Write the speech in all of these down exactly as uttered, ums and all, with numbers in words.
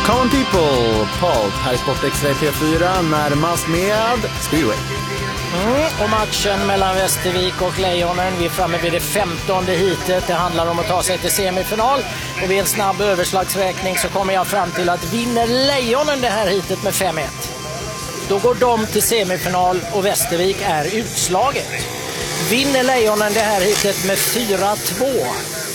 Common People, Paul, här i Sport Extra P fyra, närmast med Speedway. Mm, och matchen mellan Västervik och Lejonen, vi är framme vid det femtonde hitet. Det handlar om att ta sig till semifinal. Och vid en snabb överslagsräkning så kommer jag fram till att vinner Lejonen det här hitet med fem ett. Då går de till semifinal och Västervik är utslaget. Vinner Lejonen det här hitet med fyra två.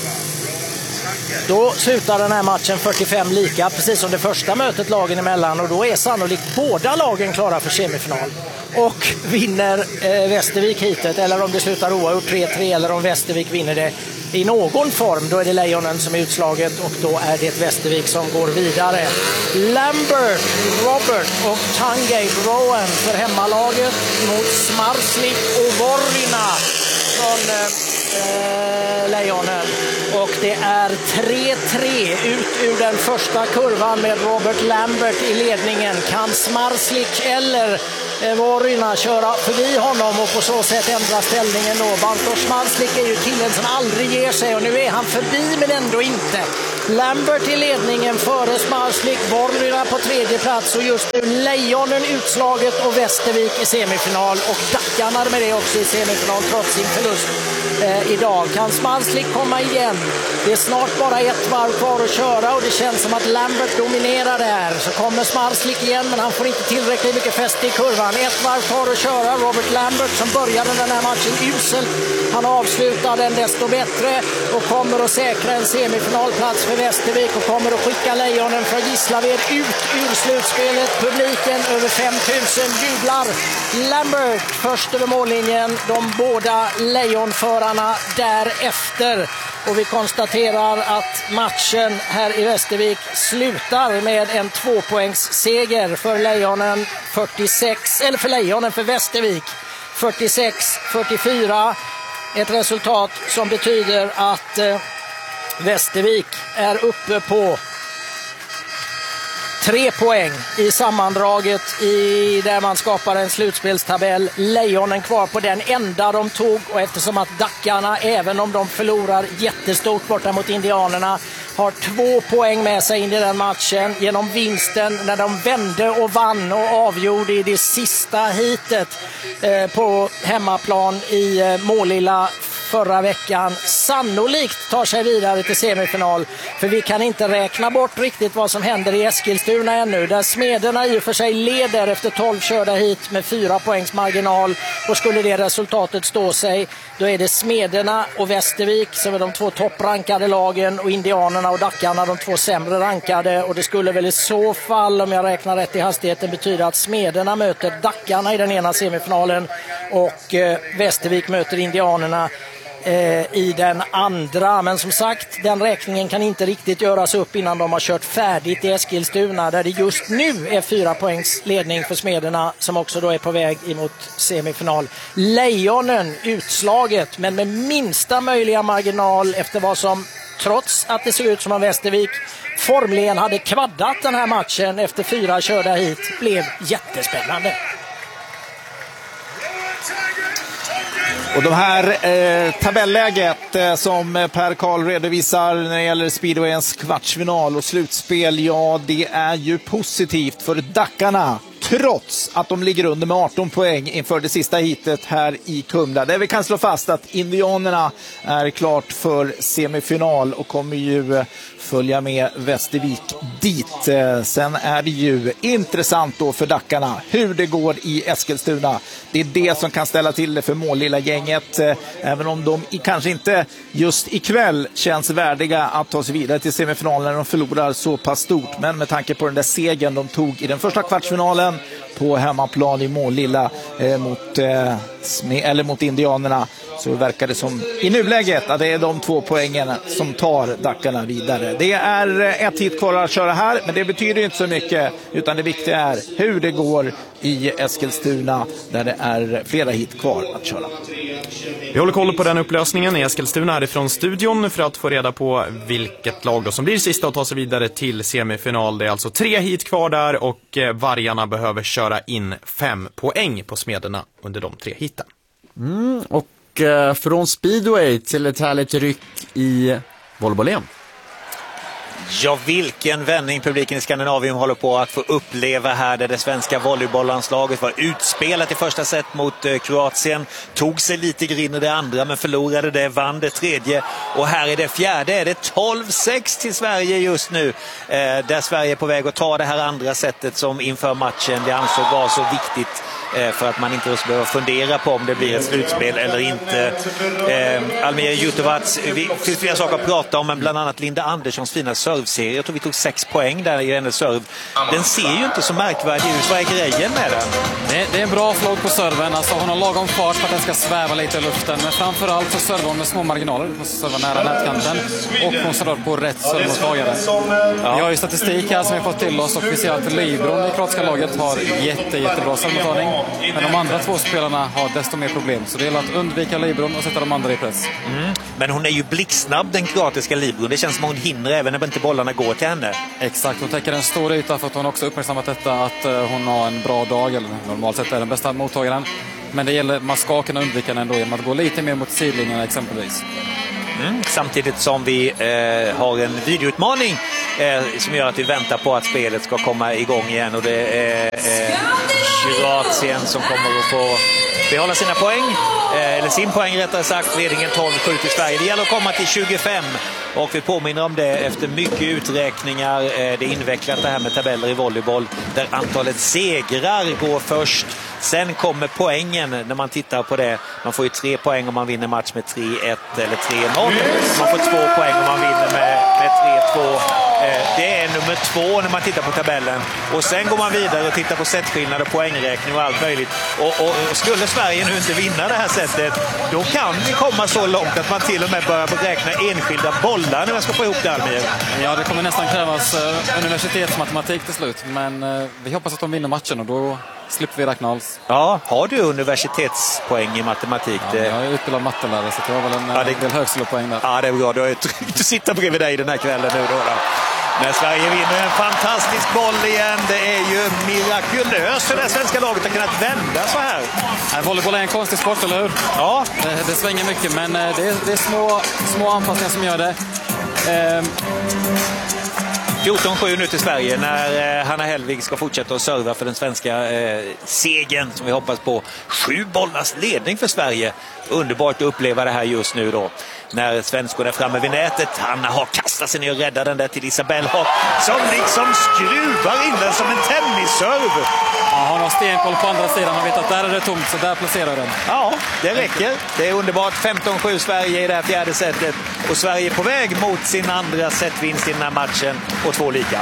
Då slutar den här matchen fyrtiofem lika, precis som det första mötet lagen emellan. Och då är sannolikt båda lagen klara för semifinal. Och vinner eh, Västervik hitet, eller om det slutar oavgjort tre tre, eller om Västervik vinner det i någon form, då är det Lejonen som är utslaget och då är det Västervik som går vidare. Lambert, Robert och Tangay Rowan för hemmalaget mot Smarslik och Vorina från eh, Lejonen. Och det är tre tre ut ur den första kurvan med Robert Lambert i ledningen. Kan Smarslik eller eh, Vorina köra förbi honom och på så sätt ändra ställningen då? Bartosz Smarslik är ju killen som aldrig ger sig och nu är han förbi men ändå inte. Lambert i ledningen före Smarslik, Vorina på tredje plats och just nu Lejonen utslaget och Västervik i semifinal och Dackarna med det också i semifinal trots sin förlust eh, idag. Kan Smarslik komma igen? Det är snart bara ett varv kvar att köra och det känns som att Lambert dominerar där. Så kommer Smarslik igen men han får inte tillräckligt mycket fäste i kurvan. Ett varv kvar att köra. Robert Lambert som började den här matchen uselt. Han avslutar den desto bättre och kommer att säkra en semifinalplats för Västervik och kommer att skicka Lejonen från Gislaved ut ur slutspelet. Publiken över fem tusen jublar. Lambert först över mållinjen. De båda lejonförarna därefter. Och vi konstaterar att matchen här i Västervik slutar med en tvåpoängsseger för Lejonen fyrtiosex, eller för Lejonen för Västervik fyrtiosex fyrtiofyra. Ett resultat som betyder att eh, Västervik är uppe på tre poäng i sammandraget i där man skapar en slutspelstabell. Lejonen kvar på den enda de tog och eftersom att Dackarna, även om de förlorar jättestort borta mot Indianerna, har två poäng med sig in i den matchen genom vinsten när de vände och vann och avgjorde i det sista hitet eh, på hemmaplan i eh, Målilla förra veckan. Sannolikt tar sig vidare till semifinal för vi kan inte räkna bort riktigt vad som händer i Eskilstuna ännu där Smederna i och för sig leder efter tolv körda hit med fyra poängs marginal och skulle det resultatet stå sig då är det Smederna och Västervik som är de två topprankade lagen och Indianerna och Dackarna de två sämre rankade och det skulle väl i så fall om jag räknar rätt i hastigheten betyda att Smederna möter Dackarna i den ena semifinalen och eh, Västervik möter Indianerna i den andra, men som sagt den räkningen kan inte riktigt göras upp innan de har kört färdigt i Eskilstuna där det just nu är fyra poängs ledning för Smederna som också då är på väg emot semifinal. Lejonen utslaget men med minsta möjliga marginal efter vad som trots att det ser ut som att Västervik formligen hade kvaddat den här matchen efter fyra körda hit blev jättespännande. Och de här eh, tabelläget eh, som Per Karl redovisar när det gäller Speedwayens kvartsfinal och slutspel, ja det är ju positivt för Dackarna trots att de ligger under med arton poäng inför det sista hitet här i Kumla. Där vi kan slå fast att Indianerna är klart för semifinal och kommer ju följa med Västervik dit. Sen är det ju intressant då för Dackarna hur det går i Eskilstuna. Det är det som kan ställa till det för Målilla gänget. Även om de kanske inte just ikväll känns värdiga att ta sig vidare till semifinalen när de förlorar så pass stort. Men med tanke på den där segern de tog i den första kvartsfinalen på hemmaplan i Målilla eh, mot, eh, eller mot Indianerna så verkar det som i nuläget att det är de två poängen som tar Dackarna vidare. Det är ett hit kvar att köra här men det betyder inte så mycket utan det viktiga är hur det går i Eskilstuna där det är flera hit kvar att köra. Vi håller koll på den upplösningen i Eskilstuna härifrån studion för att få reda på vilket lag då som blir sista och ta sig vidare till semifinal. Det är alltså tre hit kvar där och vargarna behöver köra in fem poäng på Smederna under de tre hiten. Mm, och eh, från Speedway till ett härligt ryck i Volvo-Len. Ja, vilken vändning publiken i Skandinavien håller på att få uppleva här, där det svenska volleybollandslaget var utspelat i första set mot eh, Kroatien, tog sig lite grinn i det andra men förlorade det, vann det tredje, och här är det fjärde, är det tolv sex till Sverige just nu, eh, där Sverige är på väg att ta det här andra setet som inför matchen det ansåg var så viktigt eh, för att man inte ska behöva fundera på om det blir ett slutspel eller inte. eh, Almir Jutovac, det finns flera saker att prata om, men bland annat Linda Anderssons fina servserie. Jag tror vi tog sex poäng där i hennes serv. Den ser ju inte så märkvärdig ut. Vad är grejen med den? Det, det är en bra flow på serven. Alltså, hon har lagom fart för att den ska sväva lite i luften. Men framförallt så servar hon med små marginaler. Hon servar nära nätkanten. Och hon servar på rätt servmottagare. Ja. Vi har ju statistik här som vi har fått till oss. Och vi ser att Libron i kroatiska laget har jätte, jättebra servmottagning. Men de andra två spelarna har desto mer problem. Så det gäller att undvika Libron och sätta de andra i press. Mm. Men hon är ju blixtsnabb, den kroatiska Libron. Det känns som att hon hinner även när inte bollarna går till henne. Exakt, hon täcker en stor yta för att hon också uppmärksammat detta att hon har en bra dag, eller normalt sett är den bästa mottagaren. Men det gäller, man ska kunna undvika den ändå genom att gå lite mer mot sidlinjen exempelvis. Mm, samtidigt som vi eh, har en videoutmaning eh, som gör att vi väntar på att spelet ska komma igång igen, och det är eh, Kroatien som kommer att få behålla sina poäng, eh, eller sin poäng rättare sagt, ledningen tolv sju till Sverige. Det gäller att komma till tjugofem, och vi påminner om det efter mycket uträkningar. Eh, det är invecklat det här med tabeller i volleyboll, där antalet segrar går först. Sen kommer poängen när man tittar på det. Man får ju tre poäng om man vinner match med tre ett eller tre noll. Man får två poäng om man vinner med, med tre två. Det är nummer två när man tittar på tabellen. Och sen går man vidare och tittar på setskillnad och poängräkning och allt möjligt. Och, och, och skulle Sverige nu inte vinna det här sättet, då kan vi komma så långt att man till och med börjar beräkna enskilda bollar när man ska få ihop det, Almir. Ja, det kommer nästan krävas uh, universitetsmatematik till slut. Men uh, vi hoppas att de vinner matchen, och då slipper vi räkna alls. Ja, har du universitetspoäng i matematik? Ja, jag är utbildad mattelärare, så jag har väl en ja, det... del högskolepoäng där. Ja, det är bra. Du är tryggt att sitta bredvid dig den här kvällen nu då. då. När Sverige vinner en fantastisk boll igen. Det är ju mirakulöst hur det svenska laget har kunnat vända så här. Ja, volleyboll är en konstig sport, eller hur? Ja. Det, det svänger mycket, men det är, det är små, små anpassningar som gör det. Ehm... fjorton sju nu till Sverige när eh, Hanna Hellvig ska fortsätta att serva för den svenska eh, segern som vi hoppas på. Sju bollars ledning för Sverige. Underbart att uppleva det här just nu då. När svenskorna är framme vid nätet. Hanna har kastat sig ner och räddar den där till Isabel Hopp, som liksom skruvar in den som en tennisserv. Ja, hon har stenkoll på andra sidan. Man vet att där är det tomt, så där placerar den. Ja, det räcker. Det är underbart. femton sju Sverige i det här fjärde setet. Och Sverige är på väg mot sin andra setvinst i den här matchen. Och två lika.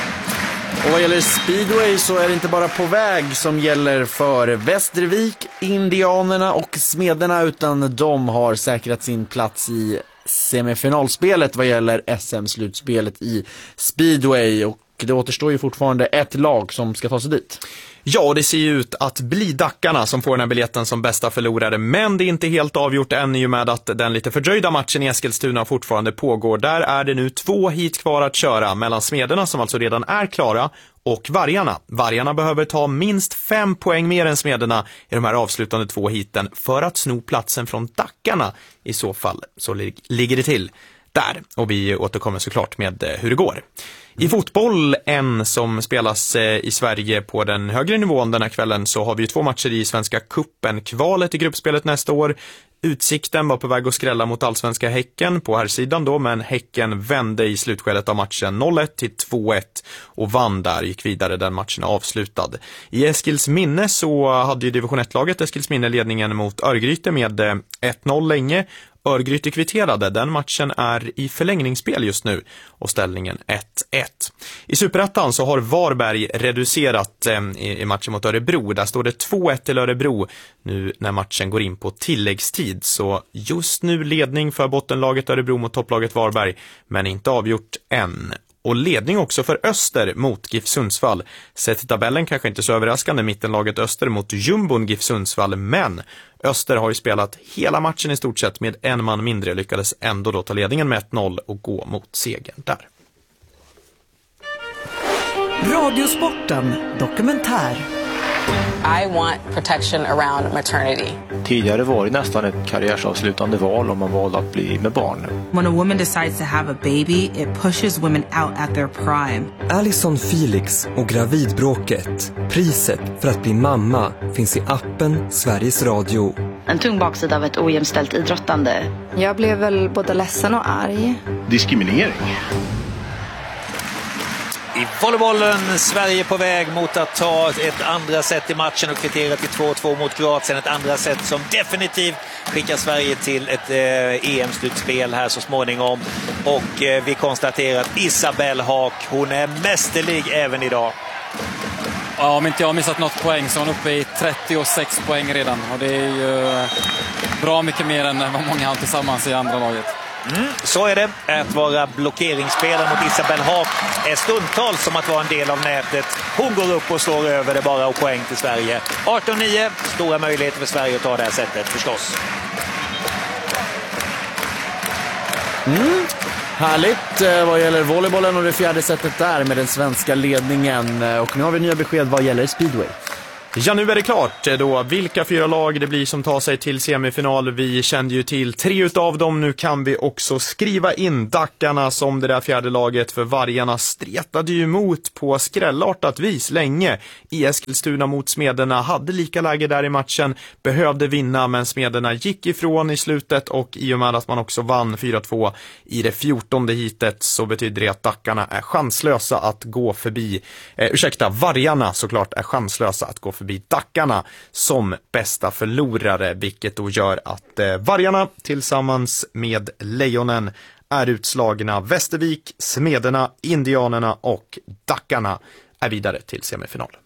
Och vad gäller speedway så är det inte bara på väg som gäller för Västervik, Indianerna och Smederna, utan de har säkrat sin plats i semifinalspelet vad gäller S M-slutspelet i speedway. Och det återstår ju fortfarande ett lag som ska ta sig dit. Ja, och det ser ju ut att bli Dackarna som får den här biljetten som bästa förlorare. Men det är inte helt avgjort än i och med att den lite fördröjda matchen i Eskilstuna fortfarande pågår. Där är det nu två hit kvar att köra mellan Smederna, som alltså redan är klara, och Vargarna. Vargarna behöver ta minst fem poäng mer än Smederna i de här avslutande två hiten för att sno platsen från Dackarna. I så fall så lig- ligger det till där. Och vi återkommer såklart med hur det går. I fotboll, en som spelas i Sverige på den högre nivån den här kvällen, så har vi ju två matcher i Svenska Cupen. Kvalet i gruppspelet nästa år. Utsikten var på väg att skrälla mot allsvenska Häcken på här sidan då, men Häcken vände i slutskedet av matchen noll ett till två ett och vann där, gick vidare, den matchen avslutad. I Eskilsminne så hade ju division ett-laget Eskilsminne ledningen mot Örgryte med ett noll länge. Örgryte kvitterade, den matchen är i förlängningsspel just nu och ställningen ett ett. I Superettan så har Varberg reducerat eh, i, i matchen mot Örebro. Där står det två ett till Örebro nu när matchen går in på tilläggstid. Så just nu ledning för bottenlaget Örebro mot topplaget Varberg, men inte avgjort än. Och ledning också för Öster mot GIF Sundsvall. Sett till tabellen kanske inte så överraskande, mittenlaget Öster mot jumbon GIF Sundsvall, men Öster har ju spelat hela matchen i stort sett med en man mindre, lyckades ändå då ta ledningen med ett noll och gå mot segern där. Radiosporten dokumentär. I want protection around maternity. Tidigare var det nästan ett karriärsavslutande val om man valde att bli med barn. When a woman decides to have a baby, it pushes women out at their prime. Alison Felix och gravidbråket. Priset för att bli mamma finns i appen Sveriges Radio. En tung baksida av ett ojämställt idrottande. Jag blev väl både ledsen och arg. Diskriminering. I volleybollen, Sverige på väg mot att ta ett andra set i matchen och kvittera till två två mot Kroatien. Ett andra set som definitivt skickar Sverige till ett eh, E M-slutspel här så småningom. Och eh, vi konstaterar att Isabelle Haak, hon är mästerlig även idag. Ja, om inte jag har missat något poäng så är hon uppe i trettiosex poäng redan. Och det är ju bra mycket mer än vad många har tillsammans i andra laget. Mm, så är det. Att vara blockeringsspelare mot Isabelle Haak är stundtals som att vara en del av nätet. Hon går upp och slår över det bara och poäng till Sverige. arton nio, stora möjligheter för Sverige att ta det här sättet förstås. Mm. Härligt eh, vad gäller volleybollen och det fjärde sättet där med den svenska ledningen. Och nu har vi nya besked vad gäller speedway. Ja, nu är det klart då vilka fyra lag det blir som tar sig till semifinal. Vi kände ju till tre utav dem. Nu kan vi också skriva in Dackarna som det där fjärde laget, för Vargarna stretade ju emot på skrällartat vis länge. I Eskilstuna mot Smederna hade lika läge där i matchen, behövde vinna, men Smederna gick ifrån i slutet, och i och med att man också vann fyra två i det fjortonde hitet så betyder det att Dackarna är chanslösa att gå förbi, eh, ursäkta, Vargarna såklart är chanslösa att gå förbi förbi Dackarna som bästa förlorare, vilket då gör att eh, Vargarna tillsammans med Lejonen är utslagna. Västervik, Smederna, Indianerna och Dackarna är vidare till semifinal.